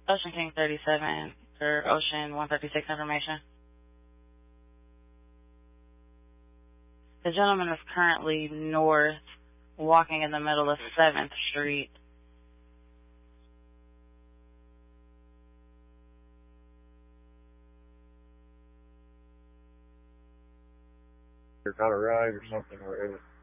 Ocean King 37 for Ocean 136 information. The gentleman is currently north, walking in the middle of 7th Street. Or got a ride or something, or